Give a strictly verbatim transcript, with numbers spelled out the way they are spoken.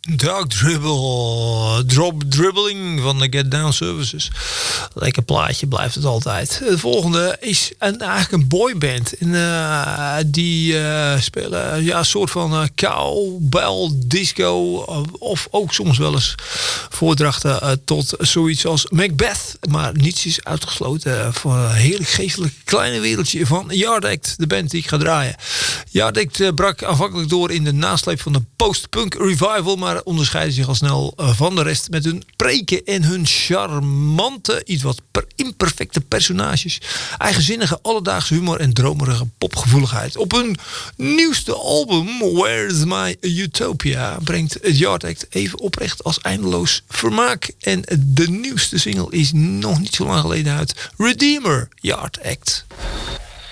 Dark Dribble, Drop Dribbling van de Get Down Services. Lekker plaatje blijft het altijd. De volgende is een, eigenlijk een boyband. En, uh, die uh, spelen ja, een soort van uh, cowbell disco. Uh, of ook soms wel eens voordrachten uh, tot zoiets als Macbeth. Maar niets is uitgesloten voor een heerlijk geestelijk kleine wereldje van Yard Act. De band die ik ga draaien. Yard Act uh, brak aanvankelijk door in de nasleep van de post-punk revival. Maar onderscheiden zich al snel van de rest met hun preken en hun charmante, iets wat per imperfecte personages, eigenzinnige alledaagse humor en dromerige popgevoeligheid. Op hun nieuwste album Where's My Utopia brengt het Yard Act even oprecht als eindeloos vermaak. En de nieuwste single is nog niet zo lang geleden uit. Redeemer, Yard Act.